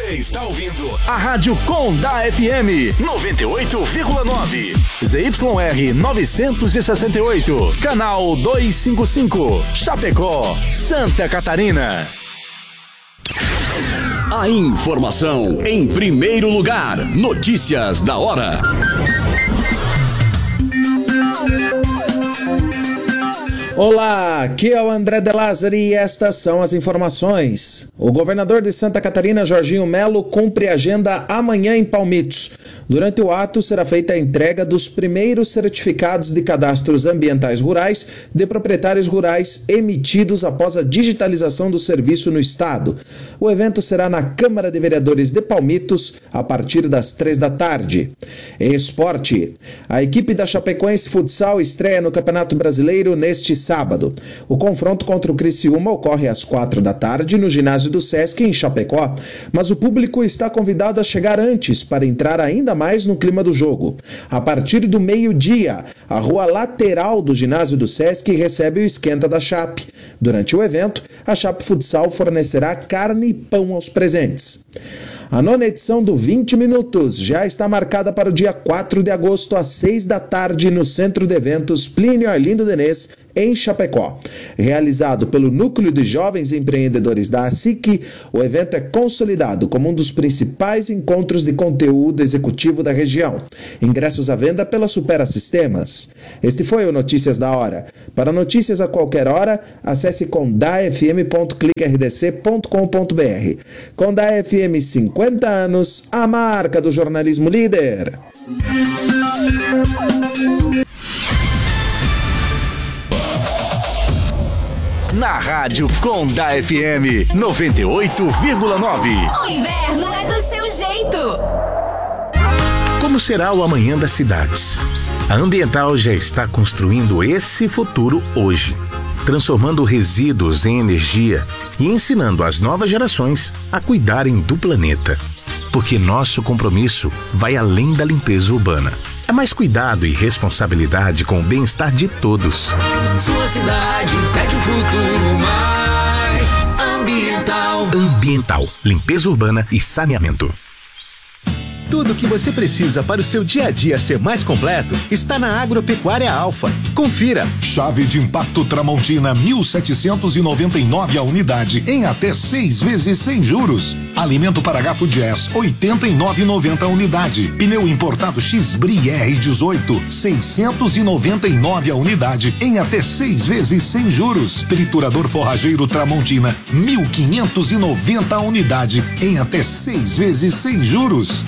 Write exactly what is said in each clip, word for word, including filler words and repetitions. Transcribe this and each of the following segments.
Você está ouvindo a Rádio Condá F M noventa e oito vírgula nove, Z Y R novecentos e sessenta e oito, canal duzentos e cinquenta e cinco, Chapecó, Santa Catarina. A informação em primeiro lugar. Notícias da hora. Olá, aqui é o André De Lázari e estas são as informações. O governador de Santa Catarina, Jorginho Melo, cumpre agenda amanhã em Palmitos. Durante o ato, será feita a entrega dos primeiros certificados de cadastros ambientais rurais de proprietários rurais emitidos após a digitalização do serviço no estado. O evento será na Câmara de Vereadores de Palmitos, a partir das três da tarde. Em esporte, a equipe da Chapecoense Futsal estreia no Campeonato Brasileiro neste sábado. O confronto contra o Criciúma ocorre às quatro da tarde no ginásio do Sesc em Chapecó, mas o público está convidado a chegar antes para entrar ainda mais no clima do jogo. A partir do meio-dia, a rua lateral do ginásio do Sesc recebe o esquenta da Chape. Durante o evento, a Chape Futsal fornecerá carne e pão aos presentes. A nona edição do vinte Minutos já está marcada para o dia quatro de agosto, às seis da tarde, no Centro de Eventos Plínio Arlindo Denez, em Chapecó. Realizado pelo Núcleo de Jovens Empreendedores da A S I C, o evento é consolidado como um dos principais encontros de conteúdo executivo da região. Ingressos à venda pela Supera Sistemas. Este foi o Notícias da Hora. Para notícias a qualquer hora, acesse condá f m ponto clique r d c ponto com ponto b r. Condá F M, cinquenta anos, a marca do jornalismo líder. Na Rádio Condá F M noventa e oito vírgula nove. O inverno é do seu jeito. Como será o amanhã das cidades? A Ambiental já está construindo esse futuro hoje, transformando resíduos em energia e ensinando as novas gerações a cuidarem do planeta. Porque nosso compromisso vai além da limpeza urbana. É mais cuidado e responsabilidade com o bem-estar de todos. Sua cidade pede um futuro mais ambiental. Ambiental, limpeza urbana e saneamento. Tudo o que você precisa para o seu dia a dia ser mais completo está na Agropecuária Alfa. Confira. Chave de impacto Tramontina mil setecentos e noventa e nove a unidade em até seis vezes sem juros. Alimento para gato Jazz oitenta e nove reais e noventa centavos a unidade. Pneu importado X-Bri R dezoito seiscentos e noventa e nove a unidade em até seis vezes sem juros. Triturador forrageiro Tramontina mil quinhentos e noventa a unidade em até seis vezes sem juros.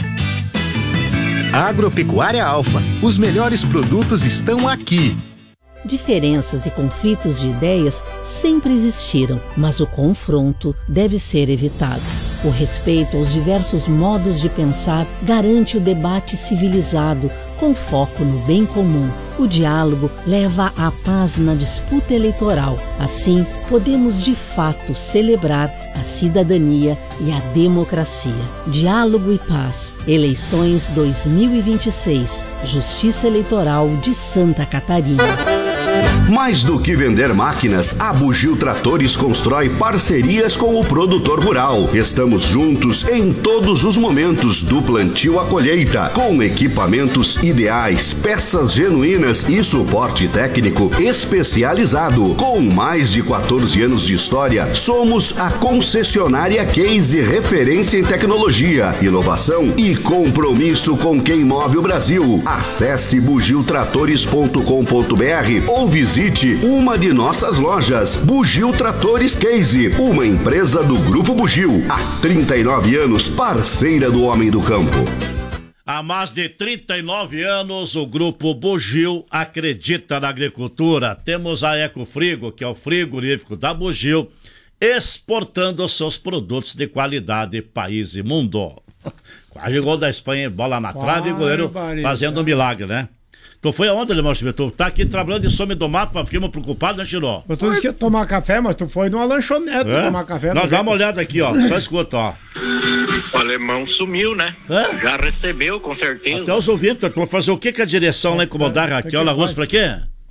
Agropecuária Alfa. Os melhores produtos estão aqui. Diferenças e conflitos de ideias sempre existiram, mas o confronto deve ser evitado. O respeito aos diversos modos de pensar garante o debate civilizado, com foco no bem comum. O diálogo leva à paz na disputa eleitoral. Assim, podemos de fato celebrar a cidadania e a democracia. Diálogo e paz. Eleições dois mil e vinte e seis. Justiça Eleitoral de Santa Catarina. Mais do que vender máquinas, a Bugio Tratores constrói parcerias com o produtor rural. Estamos juntos em todos os momentos, do plantio à colheita, com equipamentos ideais, peças genuínas e suporte técnico especializado. Com mais de quatorze anos de história, somos a concessionária Case, referência em tecnologia, inovação e compromisso com quem move o Brasil. Acesse bugio tratores ponto com ponto b r ou visite uma de nossas lojas. Bugio Tratores Case, uma empresa do Grupo Bugio. Há trinta e nove anos, parceira do homem do campo. Há mais de trinta e nove anos, o Grupo Bugio acredita na agricultura. Temos a Ecofrigo, que é o frigorífico da Bugio, exportando seus produtos de qualidade país e mundo. Quase gol da Espanha, bola na trave e goleiro fazendo um milagre, né? Tu foi aonde, Limão Schmidt? Tu tá aqui trabalhando em some do mato, fiquei preocupado, né, Chiró? Eu tô dizendo que tomar café, mas tu foi numa lanchonete é? tomar café. Não, dá uma olhada aqui, ó, só escuta, ó. O alemão sumiu, né? É? Já recebeu, com certeza. Até os ouvintes, tu vai fazer o que que a direção lá incomodar a Raquel Arroz pra quê?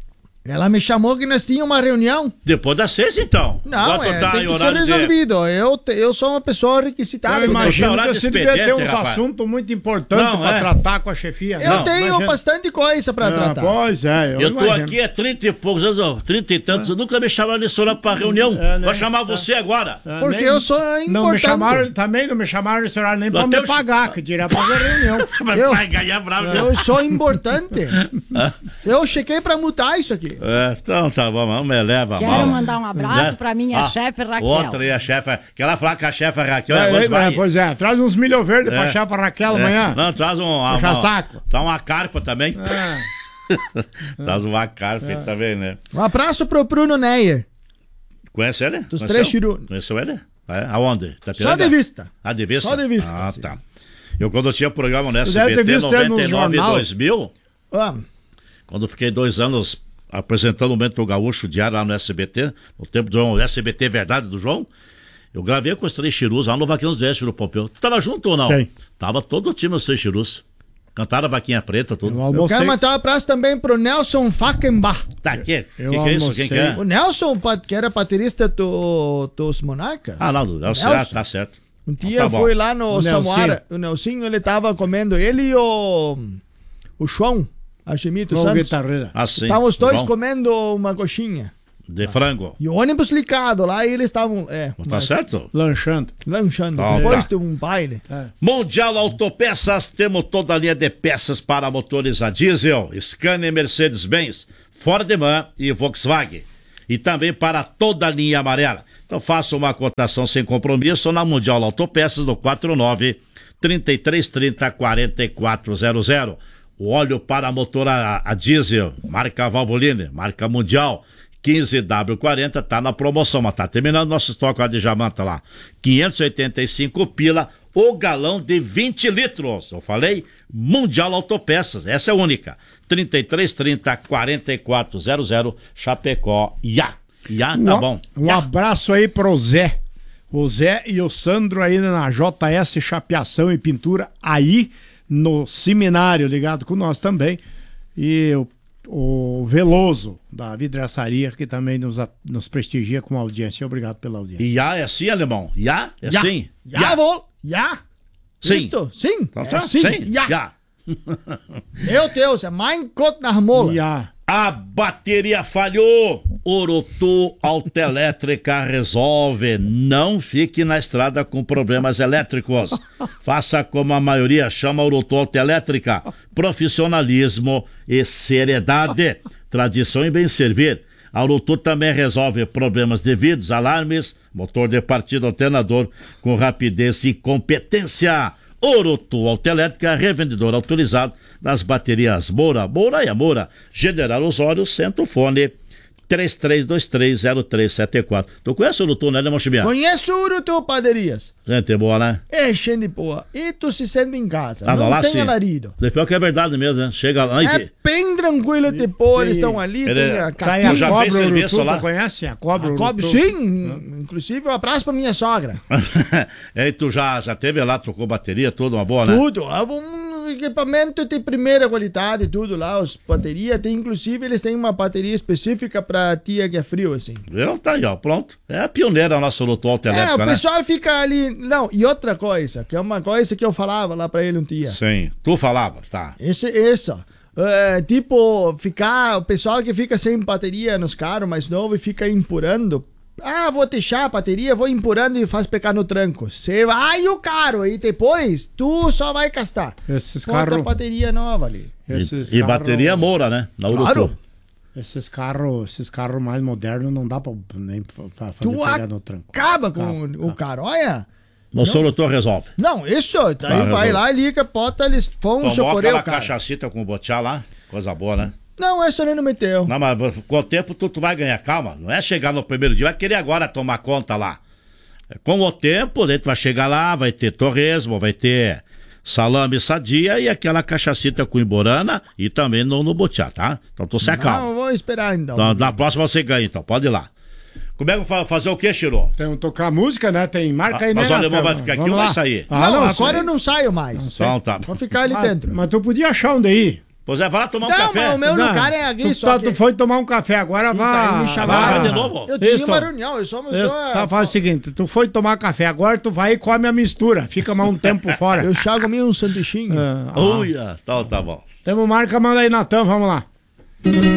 Ela me chamou que nós tínhamos uma reunião. Depois das seis, então. Não, é, tá tem que ser resolvido. De... Eu, te, eu sou uma pessoa requisitada. Eu imagino que você devia ter uns rapaz. assuntos muito importantes para é. tratar com a chefia. Eu não, tenho imagina. bastante coisa para tratar. Pois é, eu Eu tô imagino. aqui há trinta e poucos anos, trinta e tantos, é. nunca me chamaram de senhora para reunião. É, Vou chamar é. você agora. É, Porque nem, eu sou importante. Não me chamaram, também não me chamaram de senhora nem para me pagar, que diria para a reunião. eu, vai ganhar bravo. Eu sou importante. Eu cheguei para mudar isso aqui. É, então tá bom, não me leva Quero mal. mandar um abraço né? pra minha ah, chefe Raquel. Outra aí, a chefe. Quer ela falar que a chefe Raquel é, é, é, Pois é, traz uns milho verde é. pra chefe Raquel é. amanhã. Não, traz um. Uma, uma, saco. Traz uma carpa também. É. Traz uma carpa é. também, né? Um abraço pro Bruno Neyer. Conhece ele? Dos Três Chiru. Conheceu ele? É. Aonde? Tá Só de vista. Ah, de vista? Só de vista. Ah, sim. tá. Eu, quando eu tinha programa no S B T noventa e nove e dois mil, ah. quando eu fiquei dois anos apresentando o Momento Gaúcho diário lá no S B T, no tempo do João, S B T Verdade do João, eu gravei com os Três Chirus lá no Vaquinhos Veste do Pompeu. Tu tava junto ou não? Sim. Tava todo o time dos Três Chirus. Cantaram a Vaquinha Preta, tudo. Eu, eu quero mandar um abraço também pro Nelson Fackenbach. Tá, que, que, que é isso? Quem que é? O Nelson, que era baterista do, dos Monarcas. Ah, não, do Nelson, Nelson. tá certo. Um dia tá fui lá no Samuara, o Nelsinho, ele tava comendo, ele e o, o João, Archimito Santos. Ah, sim. Estavam os dois comendo uma coxinha. De frango. E o ônibus ligado lá e eles estavam. É, tá mas, certo? Lanchando. Lanchando. Tá, depois tá. de um baile. É. Mundial Autopeças, temos toda a linha de peças para motores a diesel, Scania, Mercedes-Benz, Ford Man e Volkswagen. E também para toda a linha amarela. Então faça uma cotação sem compromisso na Mundial Autopeças no quatro nove, trinta e três trinta, quarenta e quatro zero zero. O óleo para motor a, a diesel, marca Valvoline, marca Mundial, quinze W quarenta, tá na promoção, mas tá terminando nosso estoque de Jamanta lá. quinhentos e oitenta e cinco pila, o galão de vinte litros. Eu falei Mundial Autopeças, essa é a única. trinta e três trinta, quarenta e quatro zero zero, Chapecó, Iá. Iá, tá um, bom. Um Iá. Abraço aí pro Zé. O Zé e o Sandro aí na J S Chapeação e Pintura, aí no seminário, ligado com nós também. E o O Veloso, da vidraçaria, que também nos, nos prestigia com a audiência. Obrigado pela audiência. E já é assim, alemão? Já? É já. sim? Já, vou. Já. Sim. Isto? Sim. Então, tá. É, sim. Sim. Já. Já. Meu Deus, é mein Gott nach Mola. Já. A bateria falhou. Orotu Autoelétrica resolve. Não fique na estrada com problemas elétricos. Faça como a maioria chama Orotu Autoelétrica. Profissionalismo e seriedade. Tradição e bem servir. A Orotu também resolve problemas devidos, alarmes, motor de partida, alternador com rapidez e competência. Orotu Autoelétrica, revendedor autorizado das baterias Moura, Moura e Amora. General Osório, Centro Fone três três dois três zero três sete quatro. Tu conhece o Orotu, né, Lemão Chibiá? Conheço o Orotu Paderias. Gente boa, né? É gente boa. E tu se sente em casa. Ah, não lá tem sim. alarido. Depois que é verdade mesmo, né? Chega lá. É e... bem tranquilo, tipo, eles estão ali, Ele... tem a capinha. Já fez serviço lá? Conhece a cobra? A cobra, sim. Hum. Inclusive, um abraço pra minha sogra. E tu já, já teve lá, trocou bateria, tudo, uma boa, né? Tudo. Um equipamento de primeira qualidade, tudo lá. Os baterias, tem, inclusive, eles têm uma bateria específica pra tia que é frio, assim. Eu, tá aí, ó, pronto. É a pioneira a nossa Orotu Autoelétrica, né? É, o né? pessoal fica ali... Não, e outra coisa, que é uma coisa que eu falava lá pra ele um dia. Sim, tu falava, tá. Esse, essa. É, tipo, ficar... O pessoal que fica sem bateria nos carros mais novos e fica empurrando. Ah, vou deixar a bateria, vou empurrando e faz pecar no tranco. Você vai o caro e depois tu só vai gastar. Esses Bota carros... a bateria nova ali. Esses e, e carro... bateria Moura, né? Na claro. Esses carros esses carros mais modernos não dá pra, nem pra fazer tu pegar no tranco. Acaba com acaba, o carro, olha. Nosso Orotu resolve. Não, isso, daí tá, vai resolve. Lá, liga, bota, eles vão socorrer o cara. Cachacita com o botear lá, coisa boa, né? Não, essa nem não meteu. Não, mas com o tempo tu, tu vai ganhar, calma. Não é chegar no primeiro dia, vai querer agora tomar conta lá. Com o tempo, daí tu vai chegar lá, vai ter torresmo, vai ter salame sadia e aquela cachacita com imborana e também no, no botear, tá? Então tu se acalma. Não, vou esperar então. então na próxima você ganha, então, pode ir lá. Como é que vai fazer o que, Chiro? Tem que tocar música, né? Tem marca ah, aí, mas né? Mas o alemão vai ficar aqui ou vai sair? Ah, não, não agora eu não saio mais. Então tá. Vou ficar ali mas, dentro. Mas tu podia achar onde ir. Pois é, vai lá tomar um não, café. Não, o meu Não, lugar é aqui, tu, só tá, que... tu foi tomar um café agora, vai. me chamaram vai de novo? Eu tenho Isso. uma reunião, eu sou uma pessoa... Tá, faz o seguinte, tu foi tomar café, agora tu vai e come a mistura, fica mais um tempo fora. Eu chago a mim um sanduichinho. Ah, Uia, tá, tá bom. Temos marca, manda aí, Natan, vamos lá.